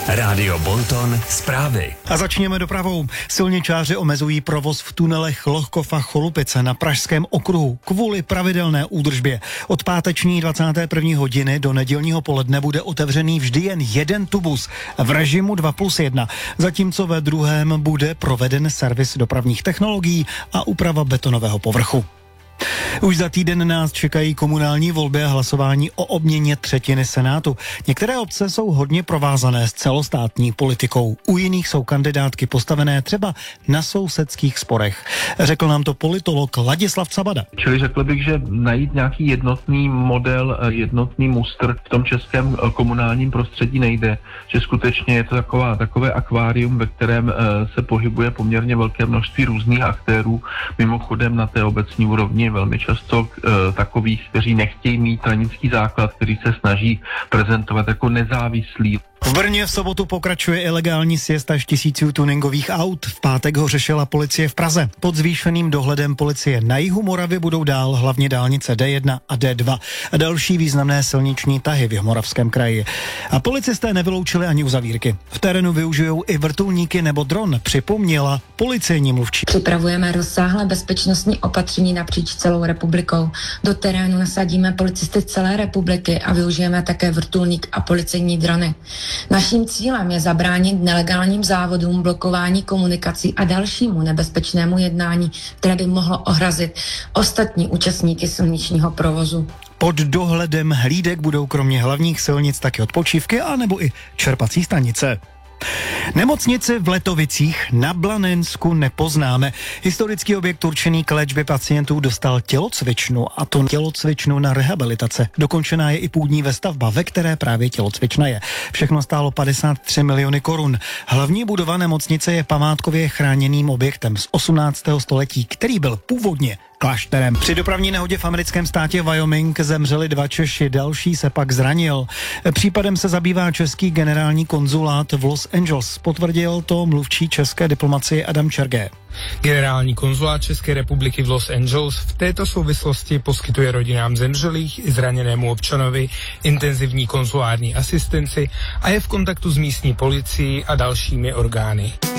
Rádio Bonton zprávy. A začněme dopravou. Silničáři omezují provoz v tunelech Lohkov a Cholupice na Pražském okruhu kvůli pravidelné údržbě. Od páteční 21. hodiny do nedělního poledne bude otevřený vždy jen jeden tubus v režimu 2+1, zatímco ve druhém bude proveden servis dopravních technologií a úprava betonového povrchu. Už za týden nás čekají komunální volby a hlasování o obměně třetiny Senátu. Některé obce jsou hodně provázané s celostátní politikou. U jiných jsou kandidátky postavené třeba na sousedských sporech. Řekl nám to politolog Ladislav Cabada. Čili řekl bych, že najít nějaký jednotný model, jednotný mustr v tom českém komunálním prostředí nejde. Že skutečně je to takové akvárium, ve kterém se pohybuje poměrně velké množství různých aktérů. Mimochodem na té obecní úrovni velmi často takových, kteří nechtějí mít stranický základ, který se snaží prezentovat jako nezávislý. V Brně v sobotu pokračuje ilegální sjezd až tisíců tuningových aut. V pátek ho řešila policie v Praze. Pod zvýšeným dohledem policie na jihu Moravy budou dál hlavně dálnice D1 a D2 a další významné silniční tahy v Jihomoravském kraji. A policisté nevyloučili ani uzavírky. V terénu využijou i vrtulníky nebo dron, připomněla policejní mluvčí. Připravujeme rozsáhlé bezpečnostní opatření napříč celou republikou. Do terénu nasadíme policisty z celé republiky a využijeme také vrtulník a policejní drony. Naším cílem je zabránit nelegálním závodům, blokování komunikací a dalšímu nebezpečnému jednání, které by mohlo ohrazit ostatní účastníky silničního provozu. Pod dohledem hlídek budou kromě hlavních silnic taky odpočívky a nebo i čerpací stanice. Nemocnici v Letovicích na Blanensku nepoznáme. Historický objekt určený k léčbě pacientů dostal tělocvičnu, a to tělocvičnu na rehabilitace. Dokončená je i půdní vestavba, ve které právě tělocvična je. Všechno stálo 53 miliony korun. Hlavní budova nemocnice je památkově chráněným objektem z 18. století, který byl původně klášterem. Při dopravní nehodě v americkém státě Wyoming zemřeli 2 Češi, další se pak zranil. Případem se zabývá český generální konzulát v Los Angeles. Potvrdil to mluvčí české diplomacie Adam Čergé. Generální konzulát České republiky v Los Angeles v této souvislosti poskytuje rodinám zemřelých i zraněnému občanovi intenzivní konzulární asistenci a je v kontaktu s místní policií a dalšími orgány.